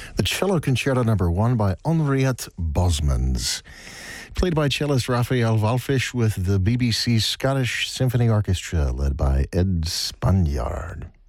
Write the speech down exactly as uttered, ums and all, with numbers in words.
The Cello Concerto Number One by Henriette Bosmans, played by cellist Raphael Wallfisch with the B B C Scottish Symphony Orchestra, led by Ed Spaniard.